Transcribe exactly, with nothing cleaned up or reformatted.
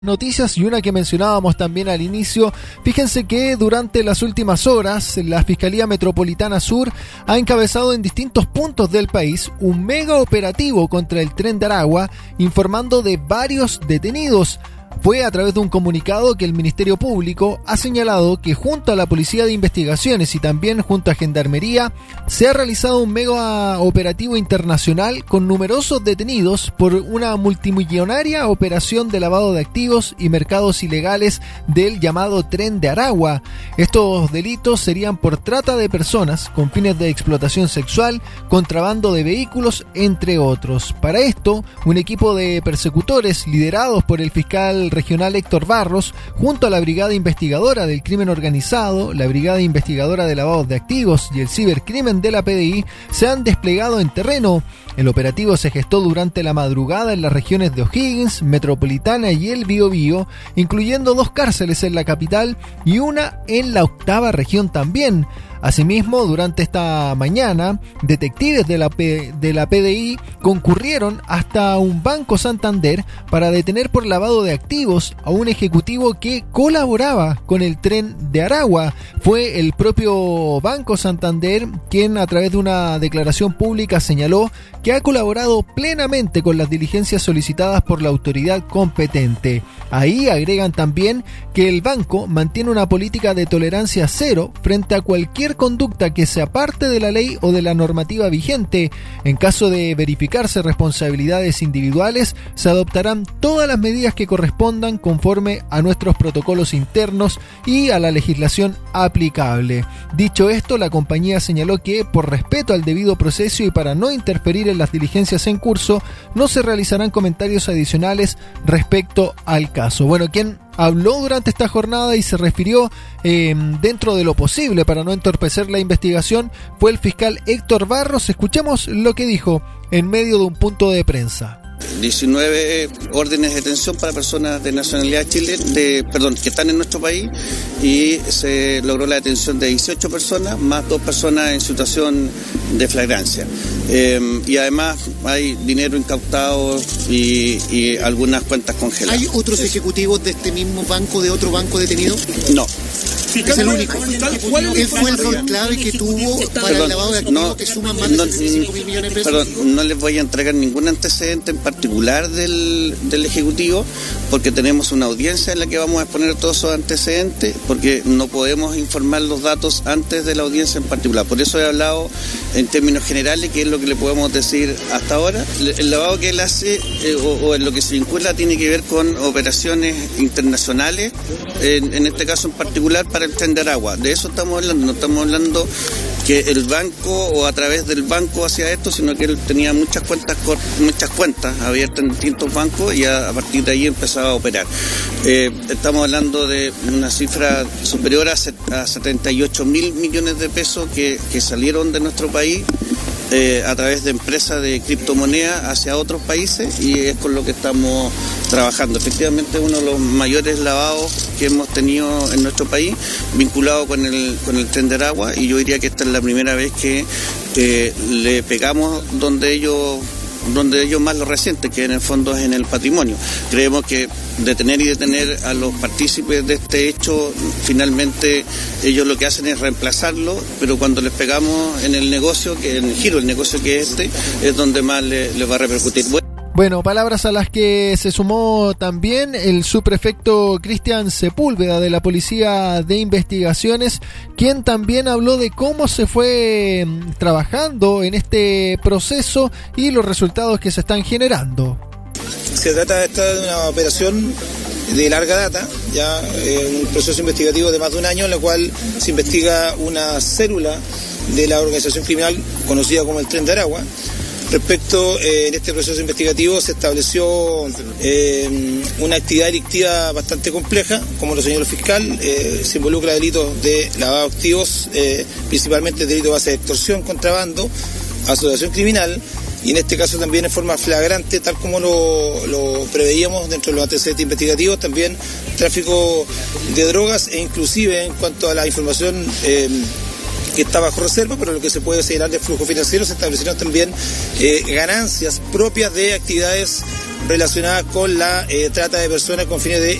Noticias y una que mencionábamos también al inicio. Fíjense que durante las últimas horas la Fiscalía Metropolitana Sur ha encabezado en distintos puntos del país un mega operativo contra el Tren de Aragua, informando de varios detenidos. Fue a través de un comunicado que el Ministerio Público ha señalado que junto a la Policía de Investigaciones y también junto a Gendarmería se ha realizado un mega operativo internacional con numerosos detenidos por una multimillonaria operación de lavado de activos y mercados ilegales del llamado Tren de Aragua. Estos delitos serían por trata de personas con fines de explotación sexual, contrabando de vehículos, entre otros. Para esto, un equipo de persecutores liderados por el fiscal regional Héctor Barros, junto a la Brigada Investigadora del Crimen Organizado, la Brigada Investigadora de Lavados de Activos y el Cibercrimen de la P D I, se han desplegado en terreno. El operativo se gestó durante la madrugada en las regiones de O'Higgins, Metropolitana y el Biobío, incluyendo dos cárceles en la capital y una en la octava región también. Asimismo, durante esta mañana, detectives de la, P- de la P D I concurrieron hasta un Banco Santander para detener por lavado de activos a un ejecutivo que colaboraba con el Tren de Aragua. Fue el propio Banco Santander quien, a través de una declaración pública, señaló que ha colaborado plenamente con las diligencias solicitadas por la autoridad competente. Ahí agregan también que el banco mantiene una política de tolerancia cero frente a cualquier conducta que se aparte de la ley o de la normativa vigente. En caso de verificarse responsabilidades individuales, se adoptarán todas las medidas que correspondan conforme a nuestros protocolos internos y a la legislación aplicable. Dicho esto, la compañía señaló que, por respeto al debido proceso y para no interferir en las diligencias en curso, no se realizarán comentarios adicionales respecto al caso. Bueno, ¿quién habló durante esta jornada y se refirió eh, dentro de lo posible para no entorpecer la investigación fue el fiscal Héctor Barros? Escuchemos lo que dijo en medio de un punto de prensa. diecinueve órdenes de detención para personas de nacionalidad chilena, de, perdón, que están en nuestro país, y se logró la detención de dieciocho personas, más dos personas en situación de flagrancia. Eh, y además hay dinero incautado y, y algunas cuentas congeladas. ¿Hay otros Eso. ejecutivos de este mismo banco, de otro banco detenido? No. Es el único. Él fue el rol clave que tuvo para Perdón, el lavado de activos no, que suman más de no, sesenta y cinco mil millones de pesos. Perdón, no les voy a entregar ningún antecedente en particular del, del Ejecutivo, porque tenemos una audiencia en la que vamos a exponer todos esos antecedentes, porque no podemos informar los datos antes de la audiencia en particular. Por eso he hablado en términos generales, que es lo que le podemos decir hasta ahora. El lavado que él hace eh, o, o en lo que se vincula tiene que ver con operaciones internacionales, en, en este caso en particular para el Tren de Aragua. De eso estamos hablando, no estamos hablando que el banco o a través del banco hacía esto, sino que él tenía muchas cuentas muchas cuentas abiertas en distintos bancos y a, a partir de ahí empezaba a operar. Eh, estamos hablando de una cifra superior a, a setenta y ocho mil millones de pesos que, que salieron de nuestro país eh, a través de empresas de criptomonedas hacia otros países, y es con lo que estamos trabajando. Efectivamente, uno de los mayores lavados que hemos tenido en nuestro país vinculado con el con el Tren de Aragua, y yo diría que esta es la primera vez que eh, le pegamos donde ellos donde ellos más lo resienten, que en el fondo es en el patrimonio. Creemos que detener y detener a los partícipes de este hecho, finalmente ellos lo que hacen es reemplazarlo, pero cuando les pegamos en el negocio, que en el giro del negocio que es este, es donde más les le va a repercutir. Bueno, Bueno, palabras a las que se sumó también el subprefecto Cristian Sepúlveda de la Policía de Investigaciones, quien también habló de cómo se fue trabajando en este proceso y los resultados que se están generando. Se trata esta de una operación de larga data, ya eh, un proceso investigativo de más de un año, en la cual se investiga una célula de la organización criminal conocida como el Tren de Aragua. Respecto, eh, en este proceso investigativo se estableció eh, una actividad delictiva bastante compleja, como lo señaló el fiscal. Eh, se involucra delitos de lavado de activos, eh, principalmente delitos de base de extorsión, contrabando, asociación criminal, y en este caso también en forma flagrante, tal como lo, lo preveíamos dentro de los antecedentes investigativos, también tráfico de drogas, e inclusive en cuanto a la información eh, que está bajo reserva, pero lo que se puede señalar de flujo financiero, se establecieron también eh, ganancias propias de actividades relacionadas con la eh, trata de personas con fines de